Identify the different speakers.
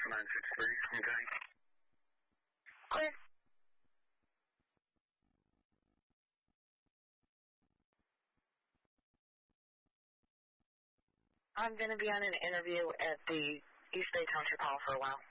Speaker 1: 963, okay.
Speaker 2: Clear. I'm going to be on an interview at the East Bay Township Hall for a while.